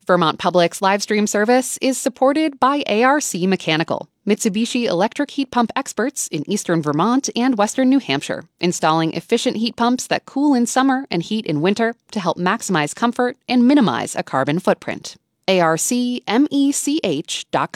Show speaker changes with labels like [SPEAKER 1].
[SPEAKER 1] Vermont Public's live stream service is supported by ARC Mechanical, Mitsubishi electric heat pump experts in eastern Vermont and western New Hampshire, installing efficient heat pumps that cool in summer and heat in winter to help maximize comfort and minimize a carbon footprint. ARCmech.com.